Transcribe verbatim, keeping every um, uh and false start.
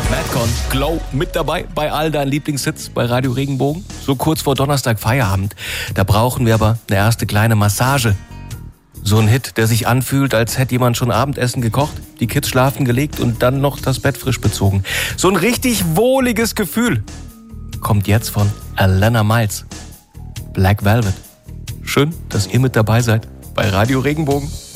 Madcon, Glow mit dabei bei all deinen Lieblingshits bei Radio Regenbogen. So kurz vor Donnerstag Feierabend. Da brauchen wir aber eine erste kleine Massage. So ein Hit, der sich anfühlt, als hätte jemand schon Abendessen gekocht, die Kids schlafen gelegt und dann noch das Bett frisch bezogen. So ein richtig wohliges Gefühl. Kommt jetzt von Alana Miles. Black Velvet. Schön, dass ihr mit dabei seid bei Radio Regenbogen.